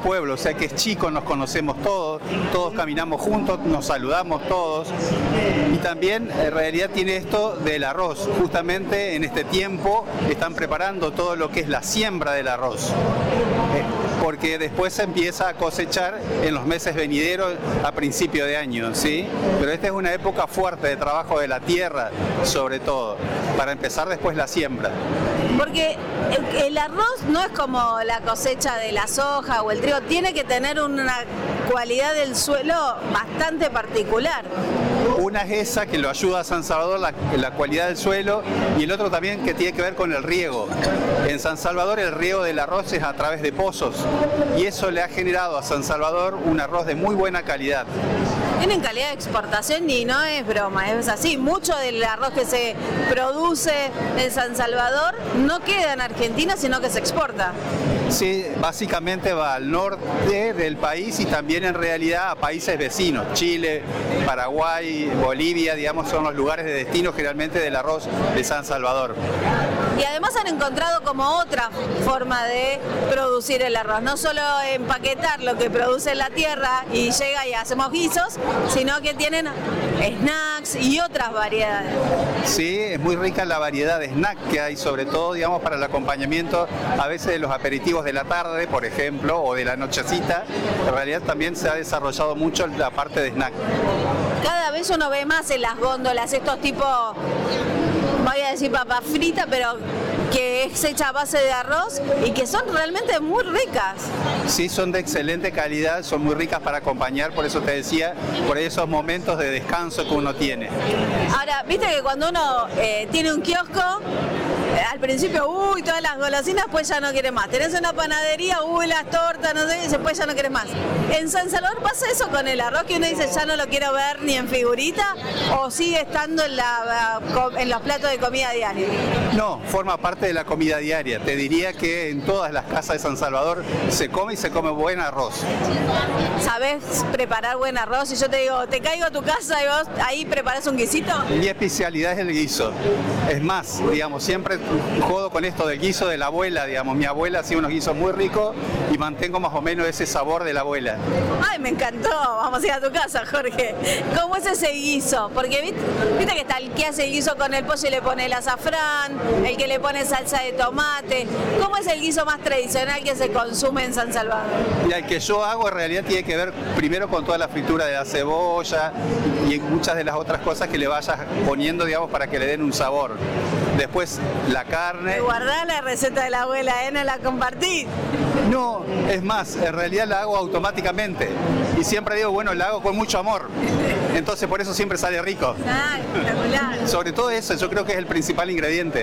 pueblo, o sea que es chico, nos conocemos todos, todos caminamos juntos, nos saludamos todos. Y también en realidad tiene esto del arroz. Justamente en este tiempo están preparando todo lo que es la siembra del arroz, porque después se empieza a cosechar en los meses venideros a principio de año, ¿sí? Pero esta es una época fuerte de trabajo de la tierra, sobre todo, para empezar después la siembra. Porque el arroz no es como la cosecha de la soja o el trigo, tiene que tener una cualidad del suelo bastante particular. Una es esa que lo ayuda a San Salvador, la cualidad del suelo, y el otro también que tiene que ver con el riego. En San Salvador el riego del arroz es a través de pozos, y eso le ha generado a San Salvador un arroz de muy buena calidad. Tienen calidad de exportación y no es broma, es así. Mucho del arroz que se produce en San Salvador no queda en Argentina, sino que se exporta. Sí, básicamente va al norte del país y también en realidad a países vecinos. Chile, Paraguay, Bolivia, digamos, son los lugares de destino generalmente del arroz de San Salvador. Y además han encontrado como otra forma de producir el arroz, no solo empaquetar lo que produce la tierra y llega y hacemos guisos, sino que tienen snacks y otras variedades. Sí, es muy rica la variedad de snacks que hay, sobre todo, digamos, para el acompañamiento a veces de los aperitivos de la tarde, por ejemplo, o de la nochecita. En realidad también se ha desarrollado mucho la parte de snack. Cada vez uno ve más en las góndolas estos tipos, voy a decir papas fritas, pero que es hecha a base de arroz y que son realmente muy ricas. Sí, son de excelente calidad, son muy ricas para acompañar, por eso te decía, por esos momentos de descanso que uno tiene. Ahora, viste que cuando uno tiene un kiosco, al principio, uy, todas las golosinas, pues ya no quiere más. Tenés una panadería, uy, las tortas, no sé, después ya no quieres más. ¿En San Salvador pasa eso con el arroz, que uno dice, ya no lo quiero ver ni en figurita, o sigue estando en los platos de comida diaria? No, forma parte de la comida diaria. Te diría que en todas las casas de San Salvador se come y se come buen arroz. ¿Sabés preparar buen arroz? Y yo te digo, te caigo a tu casa y vos ahí preparás un guisito. Mi especialidad es el guiso. Es más, digamos, siempre jodo con esto del guiso de la abuela, digamos. Mi abuela hacía unos guisos muy ricos y mantengo más o menos ese sabor de la abuela. Ay, me encantó. Vamos a ir a tu casa, Jorge. ¿Cómo es ese guiso? Porque viste que está el que hace el guiso con el pollo y le pone el azafrán, el que le pone salsa de tomate. ¿Cómo es el guiso más tradicional que se consume en San Salvador? Y el que yo hago en realidad tiene que ver primero con toda la fritura de la cebolla y muchas de las otras cosas que le vayas poniendo, digamos, para que le den un sabor. Después la carne. Guardá la receta de la abuela, ¿no la compartí? No, es más, en realidad la hago automáticamente. Y siempre digo, bueno, la hago con mucho amor. Entonces por eso siempre sale rico. Ah, espectacular. Sobre todo eso, yo creo que es el principal ingrediente.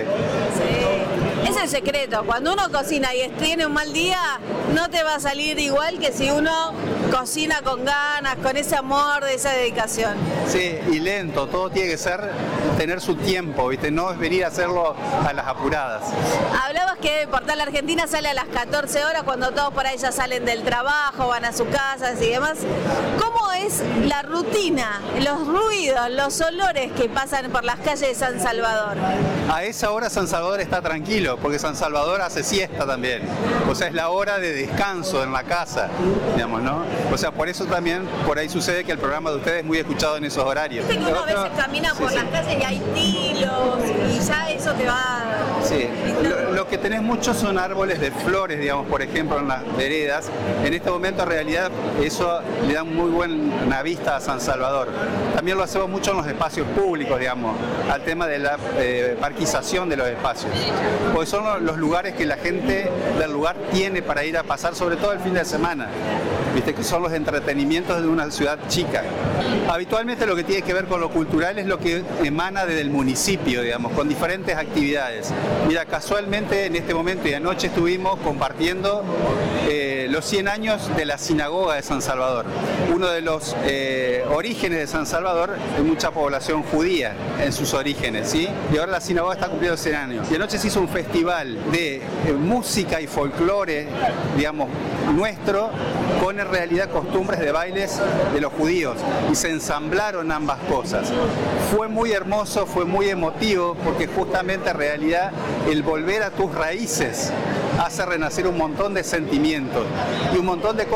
Sí, es el secreto. Cuando uno cocina y tiene un mal día, no te va a salir igual que si uno cocina con ganas, con ese amor, de esa dedicación. Sí, y lento, todo tiene que ser, tener su tiempo, ¿viste? No es venir a hacerlo a las apuradas. Hablabas que Portal Argentina sale a las 14 horas, cuando todos por ahí ya salen del trabajo, van a sus casas y demás. ¿Cómo es la rutina, los ruidos, los olores que pasan por las calles de San Salvador? A esa hora San Salvador está tranquilo, porque San Salvador hace siesta también. O sea, es la hora de descanso en la casa, digamos, ¿no? O sea, por eso también por ahí sucede que el programa de ustedes es muy escuchado en esos horarios. Viste que uno a veces camina por las calles y hay tilos y ya eso te va... Sí, lo que tenés muchos son árboles de flores, digamos, por ejemplo, en las veredas. En este momento, en realidad, eso le da muy buena vista a San Salvador. También lo hacemos mucho en los espacios públicos, digamos, al tema de la parquización de los espacios. Porque son los lugares que la gente del lugar tiene para ir a pasar, sobre todo el fin de semana. Viste que son los entretenimientos de una ciudad chica. Habitualmente lo que tiene que ver con lo cultural es lo que emana desde el municipio, digamos, con diferentes actividades. Mira, casualmente en este momento y anoche estuvimos compartiendo los 100 años de la sinagoga de San Salvador. Uno de los orígenes de San Salvador es mucha población judía en sus orígenes, ¿sí? Y ahora la sinagoga está cumpliendo 100 años. Y anoche se hizo un festival de música y folclore, digamos, nuestro, con en realidad costumbres de bailes de los judíos, y se ensamblaron ambas cosas. Fue muy hermoso, fue muy emotivo, porque justamente en realidad el volver a tus raíces hace renacer un montón de sentimientos y un montón de cosas